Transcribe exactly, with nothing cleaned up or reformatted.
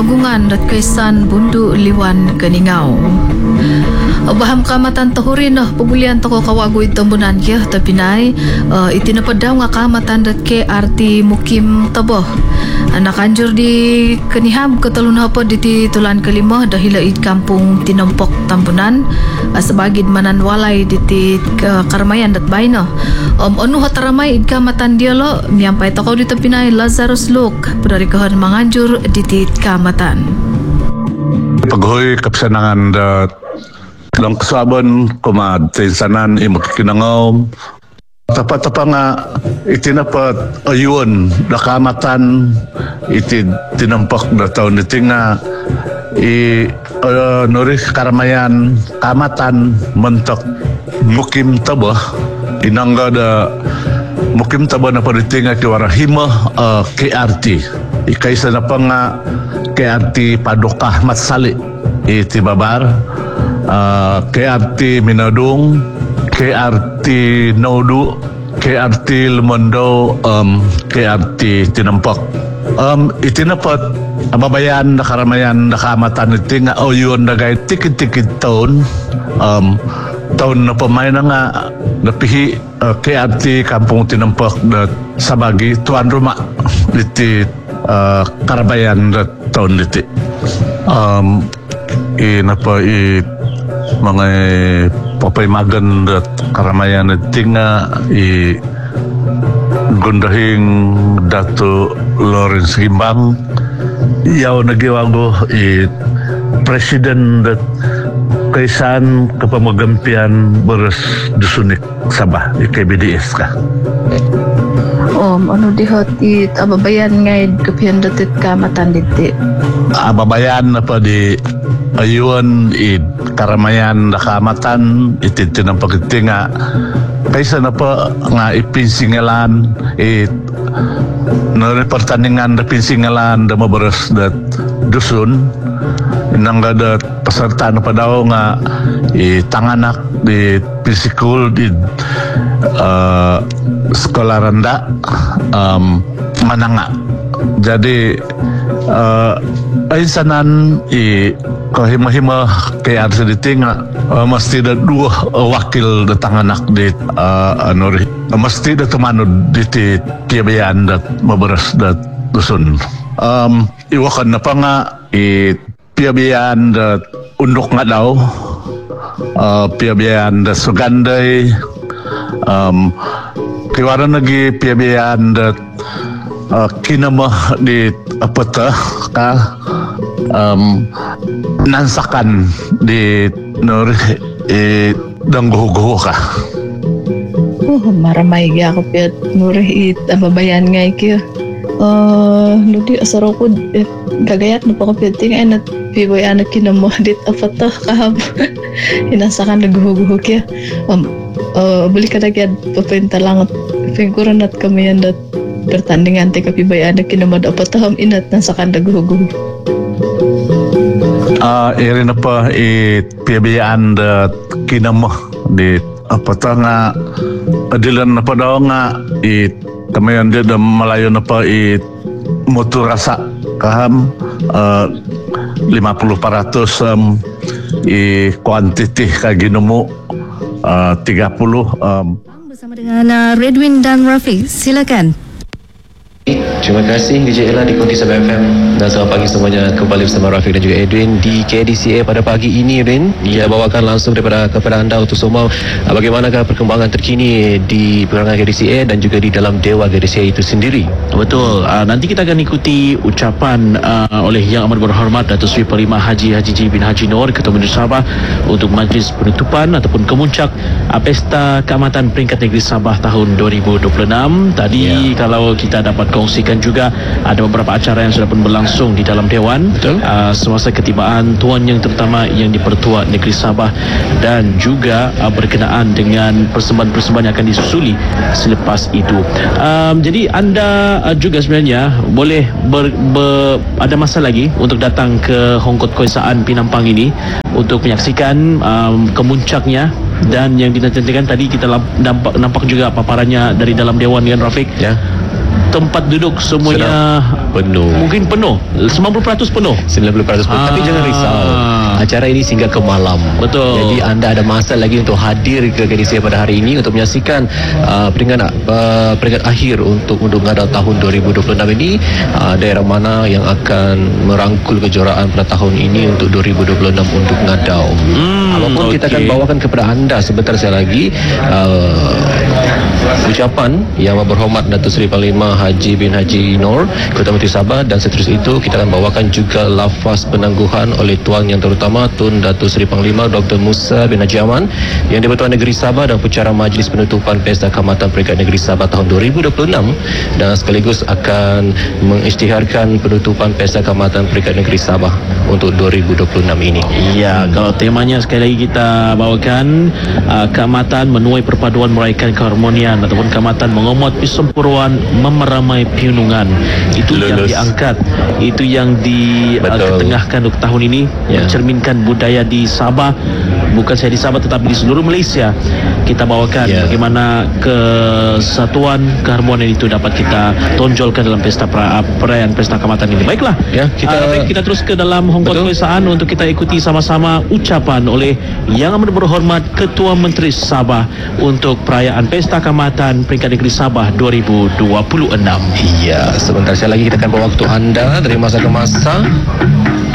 Agungan dat Kaisan Bundu Liwan Kaningau. Baham kamatan tahurin noh pegulian toko kawagu itambunan kia tapi nai uh, itinapadau nga kamatan dat ke arti mukim taboh. Anak anjur di Keniham ketalun hapa di tulan kelima dahila id kampung Tinampok Tambunan uh, sebagid manan walai di uh, Karamayan dat baino. Um, onu hataramai id kamatan dia lo miampai toko di tepi nai Lazarus Luk dari kahan manganjur di kamatan. Paghoy kapsanangan dat lang kasabon kumad tinsanan imot kinangom tapa-tapa nga itinapat ayun nakamatan iti tinampak na taon iti nga i uh, nori Karamayan kamatan mentok mukim taba inangga da mukim taba na pariti nga kiwara hima uh, K R T ikaisa na pa nga K R T Padokah Matsali iti babar Uh, K R T Minadung, K R T Naudu, K R T Lemondo, um, K R T Tinampak. Um, itinapat ababayan na Karamayan na kamatan iti nga o yun na gay tikit-tikit taon um, taon na pamay na nga napihi uh, K R T Kampung Tinampak na sabagi tuan rumah iti uh, Karamayan na taon iti um, inapa i mga papaymagan at Karamayan at tinga i gundahing Dato Lawrence Gimbang yaw nagiwago i President at Kaisan kapamagampian Boros Dusunik Sabah i K B D S ka Om ano dihot it ababayan ngay kapihan datit kamatan diti ababayan na pa di ayun i Karamayan na kamatan ititin ang pagkiti nga kaysa na pa nga ipinsingalan it naripartaningan na pinsingalan da mabaras dat dusun inangga dat pasarta na pa daw nga itanganak di pisikul di uh, sekolaranda um, mananga jadi uh, ay sanan i kahima-hima kaya sa diti nga uh, mesti da dua uh, wakil datang anak di uh, ano ri uh, mesti da tumanod diti piyabayan dat mabaras dat dusun um, iwakan na pa nga i piyabayan dat undok nga daw uh, piyabayan dat suganday um, kiwara nagi piyabayan dat uh, kinamah di apata ka um, nansakan di nor eh, dangguho-guho ka oh maramay gya ako piyat nuri it ababayan ngay kiyo uh, ludi asaro ko eh, gagayat na pa ko piyat tinga na piboy anak kinamo dit apata kahab inasakan nagguho-guho kiyo um, uh, buli ka na kaya papinta lang at pingkuran at kami yan dat pertandingan te kapiboy anak kinamo apata ham inat nasakan nagguho-guho. Uh, iri na pa it piyabiyaan da kinamah di apata nga adilan na pa daw nga it kamayan dia da malayo na pa it motorasa kaham uh, lima puluh peratus um, i kuantiti kaginumo uh, tiga puluh um. Bersama dengan uh, Redwin dan Rafiq, silakan. Terima kasih D J Ella di Kunti Sabah F M dan selamat pagi semuanya, kembali bersama Rafiq dan juga Edwin di K D C A pada pagi ini. Edwin, ia bawakan langsung daripada kepada anda untuk semua bagaimanakah perkembangan terkini di perangai K D C A dan juga di dalam Dewan K D C A itu sendiri. Betul, uh, nanti kita akan ikuti ucapan uh, oleh Yang Amat Berhormat Datuk Seri Panglima Haji Haji Ji bin Haji Noor, Ketua Majlis Sabah untuk majlis penutupan ataupun kemuncak uh, Pesta Keamatan Peringkat Negeri Sabah tahun dua ribu dua puluh enam. Tadi yeah. Kalau kita dapat kongsikan juga ada beberapa acara yang sudah pun berlangsung di dalam Dewan uh, semasa ketibaan Tuan Yang Terutama Yang di-Pertua Negeri Sabah dan juga uh, berkenaan dengan persembahan-persembahan yang akan disusuli selepas itu. Um, jadi anda uh, juga sebenarnya boleh ber, ber, ada masa lagi untuk datang ke Hongkot Koisaan Pinampang ini untuk menyaksikan um, kemuncaknya. Dan yang dinantikan tadi kita nampak, nampak juga paparannya dari dalam Dewan kan Rafiq ya. tempat duduk semuanya penuh. mungkin penuh, sembilan puluh peratus penuh. sembilan puluh peratus Ah. Tapi jangan risau, acara ini singgah ke malam. Betul. Jadi anda ada masa lagi untuk hadir ke K D C A pada hari ini untuk menyaksikan uh, peringkat uh, peringkat akhir untuk undur ngada tahun dua ribu dua puluh enam ini. Uh, daerah mana yang akan merangkul kejuaraan pada tahun ini untuk dua ribu dua puluh enam undur ngadau. Hmm, Apapun kita akan okey. bawakan kepada anda sebentar saya lagi uh, ucapan Yang Berhormat Datuk Seri Panglima Haji bin Haji Nor Ketua Menteri Sabah, dan seterusnya itu kita akan bawakan juga lafaz penangguhan oleh Tuan Yang Terutama Tun Datuk Seri Panglima Doktor Musa bin Haji Aman Yang di-Pertuan Negeri Sabah dan pucara majlis penutupan Pesta Khidmatan Peringkat Negeri Sabah tahun dua ribu dua puluh enam, dan sekaligus akan mengisytiharkan penutupan Pesta Khidmatan Peringkat Negeri Sabah untuk dua ribu dua puluh enam ini. Ya, kalau temanya sekali lagi kita bawakan uh, keamatan menuai perpaduan meraihkan keharmonian ataupun keamatan mengomot persempuraan memeramai piunungan. Itu yang Lulus. diangkat, itu yang diketengahkan uh, untuk tahun ini, Ya. mencerminkan budaya di Sabah, bukan saya di Sabah tetapi di seluruh Malaysia. Kita bawakan Ya. bagaimana kesatuan keharmonian itu dapat kita tonjolkan dalam pesta pra, perayaan pesta keamatan ini. Baiklah, Ya, kita- uh, Rafiq, kita terus ke dalam Hongkong Betul. Kebiasaan untuk kita ikuti sama-sama ucapan oleh Yang Amat Berhormat Ketua Menteri Sabah untuk perayaan Pesta Keamatan Peringkat Negeri Sabah dua ribu dua puluh enam. Ya, sebentar saya lagi kita akan bawa waktu anda dari masa ke masa.